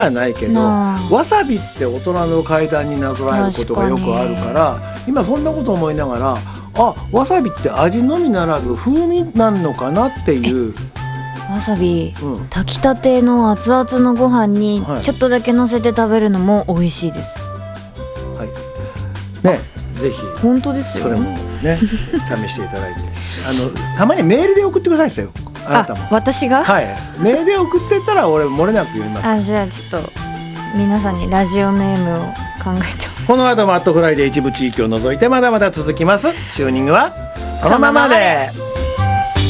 ないけど、わさびって大人の階段になぞらえることがよくあるから、今そんなこと思いながら、わさびって味のみならず風味なんのかなっていう。 わさび、炊きたての熱々のご飯にちょっとだけ乗せて食べるのも美味しいです。 はいね、ぜひ本当ですよ、 それもね試していただいて、たまにメールで送ってくださいですよ。あなたも。 私が、 はい、メールで送ってったら俺漏れなく読みます。 じゃあちょっと皆さんにラジオネームを考えてます。 この後もアットフライで一部地域を除いてまだまだ続きます。チューニングはそのままで。